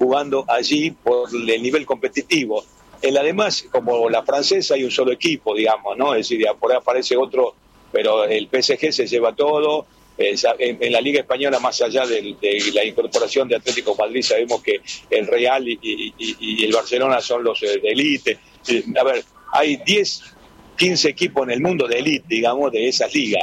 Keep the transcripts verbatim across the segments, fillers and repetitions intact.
jugando allí por el nivel competitivo. En la demás, como la francesa, hay un solo equipo, digamos, ¿no? Es decir, por ahí aparece otro, pero el P S G se lleva todo. En, en la Liga Española, más allá de, de la incorporación de Atlético de Madrid, sabemos que el Real y, y, y el Barcelona son los de élite. A ver, hay diez, quince equipos en el mundo de élite, digamos, de esas ligas.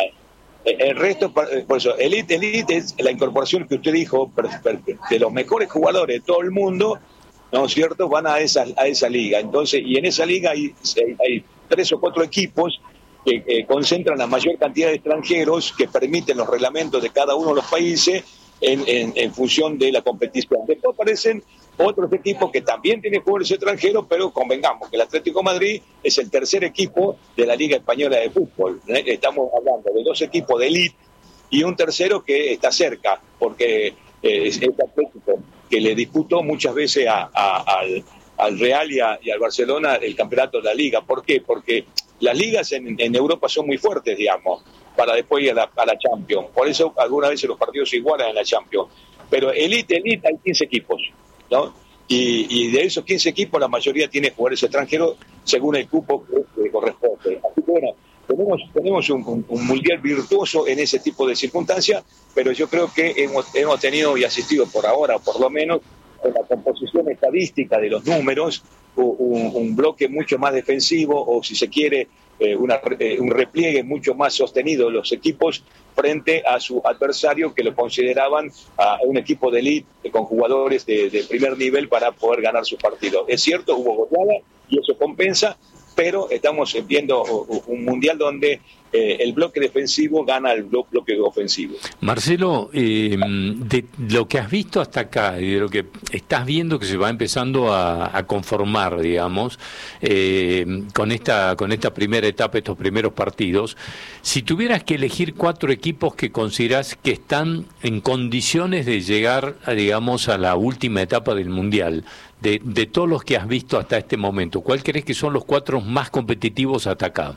El resto, por eso, élite, élite es la incorporación que usted dijo, de los mejores jugadores de todo el mundo, ¿no es cierto?, van a esa, a esa liga. Entonces, y en esa liga hay, hay tres o cuatro equipos que eh, concentran la mayor cantidad de extranjeros, que permiten los reglamentos de cada uno de los países en, en, en función de la competición. Después aparecen otros equipos que también tienen jugadores extranjeros, pero convengamos que el Atlético de Madrid es el tercer equipo de la Liga Española de Fútbol. Estamos hablando de dos equipos de élite y un tercero que está cerca, porque eh, es el Atlético, que le disputó muchas veces a, a, al, al Real y, a, y al Barcelona el campeonato de la Liga. ¿Por qué? Porque las ligas en, en Europa son muy fuertes, digamos, para después ir a la, a la Champions. Por eso algunas veces los partidos se igualan en la Champions. Pero elite, elite, hay quince equipos, ¿no? Y, y de esos quince equipos la mayoría tiene jugadores extranjeros según el cupo que, que corresponde. Así que bueno, tenemos, tenemos un, un, un mundial virtuoso en ese tipo de circunstancias, pero yo creo que hemos, hemos tenido y asistido por ahora, por lo menos, en la composición estadística de los números, un, un bloque mucho más defensivo, o si se quiere, eh, una, eh, un repliegue mucho más sostenido de los equipos frente a su adversario, que lo consideraban a un equipo de élite con jugadores de, de primer nivel para poder ganar su partido. Es cierto, hubo goleada y eso compensa, pero estamos viendo un mundial donde eh, el bloque defensivo gana el blo- bloque ofensivo. Marcelo, eh, de lo que has visto hasta acá y de lo que estás viendo que se va empezando a, a conformar, digamos, eh, con esta con esta primera etapa, estos primeros partidos, si tuvieras que elegir cuatro equipos que considerás que están en condiciones de llegar, a, digamos, a la última etapa del mundial, de, de todos los que has visto hasta este momento, ¿cuál crees que son los cuatro más competitivos hasta acá?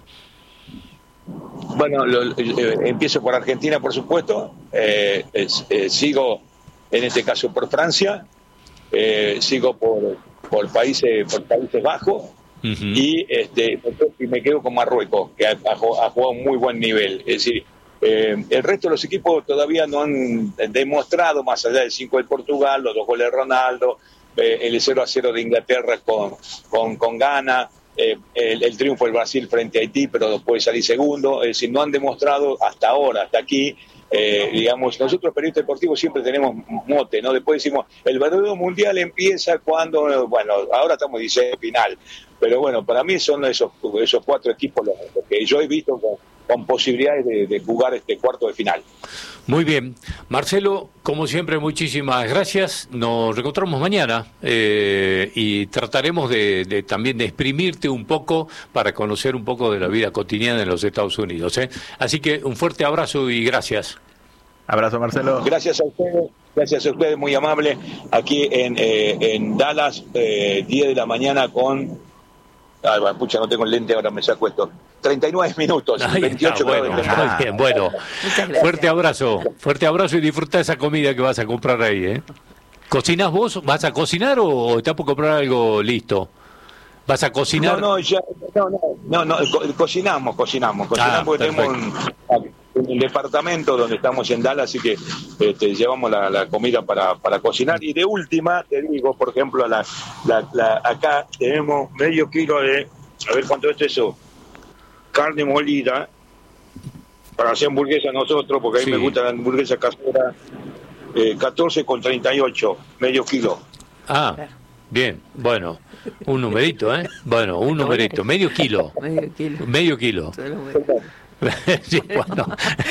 Bueno, lo, lo, empiezo por Argentina, por supuesto, eh, es, eh, sigo en este caso por Francia, eh, sigo por, por, países, por Países Bajos, uh-huh. y, este, y me quedo con Marruecos, que ha, ha, ha jugado un muy buen nivel. Es decir, eh, el resto de los equipos todavía no han demostrado, más allá del cinco de Portugal, los dos goles de Ronaldo, eh, el cero a cero de Inglaterra con, con, con Ghana, Eh, el, el triunfo del Brasil frente a Haití, pero después salir segundo. Es decir, no han demostrado hasta ahora, hasta aquí, eh, digamos, nosotros periodistas deportivos siempre tenemos mote, ¿no? Después decimos, el verdadero mundial empieza cuando, bueno, ahora estamos diciendo final, pero bueno, para mí son esos, esos cuatro equipos los, los que yo he visto con, con posibilidades de, de jugar este cuarto de final. Muy bien. Marcelo, como siempre, muchísimas gracias. Nos reencontramos mañana eh, y trataremos de, de también de exprimirte un poco para conocer un poco de la vida cotidiana en los Estados Unidos, ¿eh? Así que un fuerte abrazo y gracias. Abrazo, Marcelo. Gracias a ustedes, gracias a ustedes, muy amable. Aquí en, eh, en Dallas, eh, diez de la mañana con... Ay, pucha, no tengo el lente, ahora me saco esto. treinta y nueve minutos, Ahí veintiocho está, bueno, grados. muy bien, bueno. Fuerte abrazo, fuerte abrazo y disfruta esa comida que vas a comprar ahí, ¿eh? ¿Cocinás vos? ¿Vas a cocinar o estás por comprar algo listo? ¿Vas a cocinar? No, no, ya, no, no, no, no co- cocinamos, cocinamos, cocinamos Ah, porque tenemos un, un departamento donde estamos en Dallas, así que este, llevamos la, la comida para, para cocinar. Y de última, te digo, por ejemplo, la, la, la, acá tenemos medio kilo de, a ver cuánto es eso, carne molida, para hacer hamburguesa nosotros, porque a mí Sí. me gusta la hamburguesa casera, eh, catorce con treinta y ocho, medio kilo. Ah, bien, bueno, un numerito, ¿eh? Bueno, un numerito, medio kilo, Medio kilo. medio kilo. Solo medio. Sí, bueno.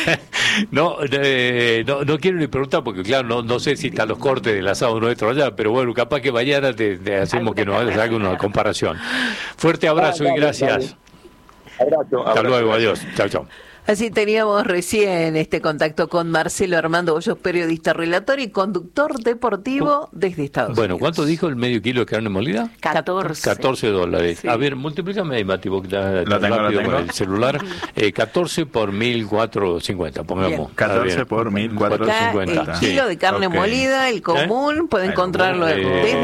No, eh, no, no quiero ni preguntar porque claro, no, no sé si están los cortes del asado nuestro allá, pero bueno, capaz que mañana te, te hacemos que nos hagas una comparación. Fuerte abrazo y gracias. Abrazo, Hasta abrazo, luego, gracias. adiós. Chao, chao. Así teníamos recién este contacto con Marcelo Armando Hoyos, periodista, relator y conductor deportivo desde Estados Bueno, Unidos. ¿cuánto dijo el medio kilo de carne molida? catorce. catorce dólares. Sí. A ver, multiplícame ahí, Mati, porque está Lo está tengo, lo rápido tengo. con el celular. Eh, catorce por mil cuatrocientos cincuenta, pongamos. Bien. Está catorce bien. por mil cuatrocientos Acá cincuenta. el kilo de carne Ok. molida, el común, puede Bueno, encontrarlo eh, desde